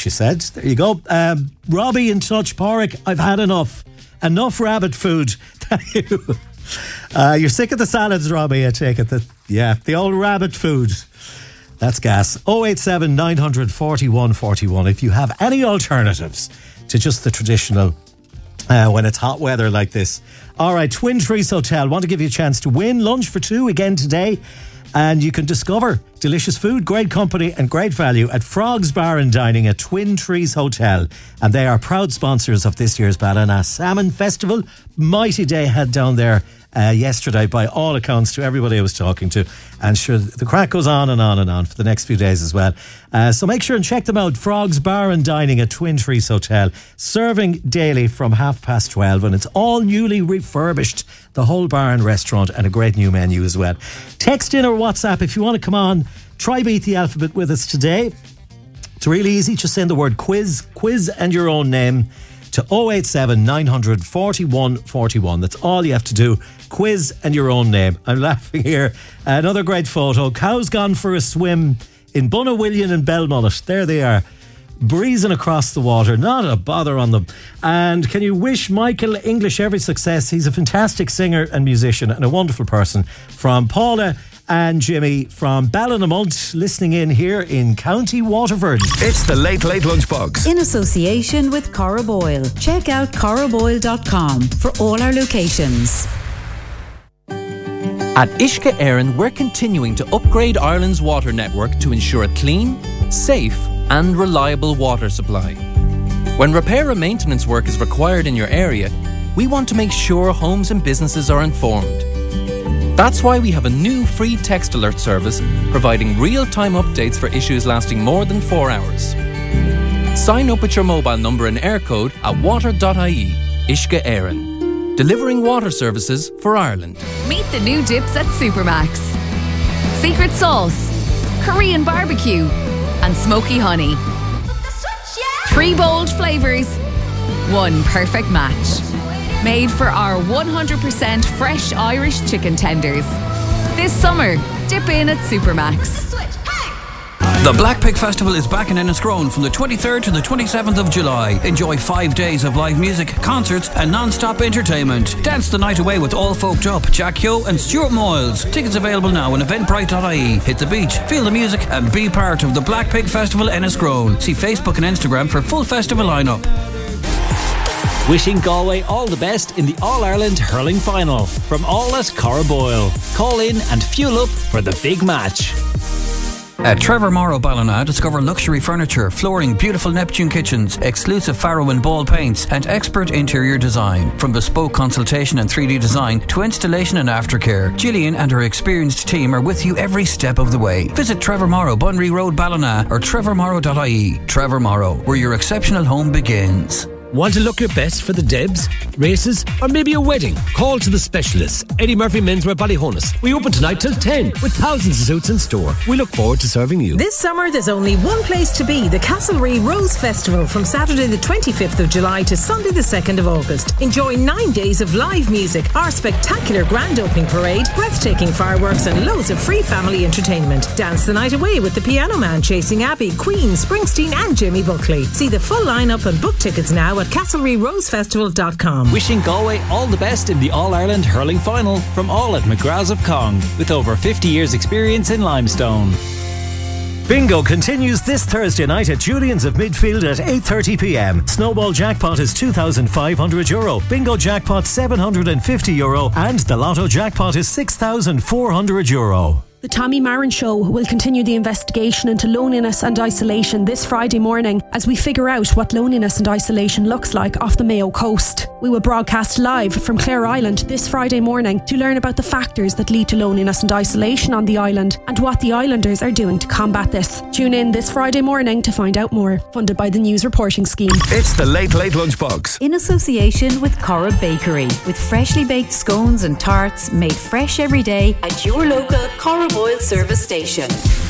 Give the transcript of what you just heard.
she said. There you go. Robbie in Touch Porrick, I've had enough. Enough rabbit food. You're sick of the salads, Robbie, I take it. The old rabbit food. That's gas. 087 900 41 41 if you have any alternatives to just the traditional when it's hot weather like this. All right, Twin Trees Hotel. Want to give you a chance to win lunch for two again today. And you can discover delicious food, great company and great value at Frogs Bar and Dining at Twin Trees Hotel. And they are proud sponsors of this year's Ballina Salmon Festival. Mighty day had down there yesterday by all accounts to everybody I was talking to. And sure, the crack goes on and on and on for the next few days as well. So make sure and check them out. Frogs Bar and Dining at Twin Trees Hotel. Serving daily from 12:30. And it's all newly refurbished. The whole bar and restaurant and a great new menu as well. Text in or WhatsApp if you want to come on. Try beat the alphabet with us today. It's really easy. Just send the word quiz and your own name to 087 900 41 41. That's all you have to do. Quiz and your own name. I'm laughing here. Another great photo. Cows gone for a swim in Bunawillian and Belmullet. There they are, breezing across the water. Not a bother on them. And can you wish Michael English every success? He's a fantastic singer and musician and a wonderful person. From Paula and Jimmy from Ballinamont, listening in here in County Waterford. It's the Late Late Lunchbox. In association with Corraboyle. Check out corraboyle.com for all our locations. At Uisce Éireann, we're continuing to upgrade Ireland's water network to ensure a clean, safe and reliable water supply. When repair and maintenance work is required in your area, we want to make sure homes and businesses are informed. That's why we have a new free text alert service providing real-time updates for issues lasting more than 4 hours. Sign up with your mobile number and air code at water.ie. Uisce Éireann. Delivering water services for Ireland. Meet the new dips at Supermax. Secret sauce, Korean barbecue and smoky honey. 3 bold flavours, 1 perfect match. Made for our 100% fresh Irish chicken tenders. This summer, dip in at Supermax. The Black Pig Festival is back in Enniscrone from the 23rd to the 27th of July. Enjoy 5 days of live music, concerts and non-stop entertainment. Dance the night away with All Folked Up, Jack Yo and Stuart Moyles. Tickets available now on eventbrite.ie. Hit the beach, feel the music and be part of the Black Pig Festival Enniscrone. See Facebook and Instagram for full festival lineup. Wishing Galway all the best in the All-Ireland Hurling Final. From all at Corraboyle. Call in and fuel up for the big match. At Trevor Morrow Ballina, discover luxury furniture, flooring, beautiful Neptune kitchens, exclusive Faro and Ball paints, and expert interior design. From bespoke consultation and 3D design to installation and aftercare, Gillian and her experienced team are with you every step of the way. Visit Trevor Morrow, Bunry Road, Ballina, or trevormorrow.ie. Trevor Morrow, where your exceptional home begins. Want to look your best for the Debs, races, or maybe a wedding? Call to the specialists. Eddie Murphy Menswear Ballyhonus. We open tonight till 10 with thousands of suits in store. We look forward to serving you. This summer there's only one place to be, the Castlereagh Rose Festival from Saturday the 25th of July to Sunday the 2nd of August. Enjoy 9 days of live music, our spectacular grand opening parade, breathtaking fireworks and loads of free family entertainment. Dance the night away with the Piano Man, Chasing Abbey, Queen, Springsteen and Jimmy Buckley. See the full lineup and book tickets now at CastlereaghRosefestival.com. Wishing Galway all the best in the All-Ireland Hurling Final from all at McGrath's of Cong, with over 50 years experience in limestone. Bingo continues this Thursday night at Julian's of Midfield at 8:30pm. Snowball jackpot is €2,500. Bingo jackpot €750 and the Lotto jackpot is €6,400. The Tommy Marin Show will continue the investigation into loneliness and isolation this Friday morning as we figure out what loneliness and isolation looks like off the Mayo coast. We will broadcast live from Clare Island this Friday morning to learn about the factors that lead to loneliness and isolation on the island and what the islanders are doing to combat this. Tune in this Friday morning to find out more. Funded by the News Reporting Scheme. It's the Late Late Lunchbox. In association with Corra Bakery, with freshly baked scones and tarts made fresh every day at your local Corraboyle service station.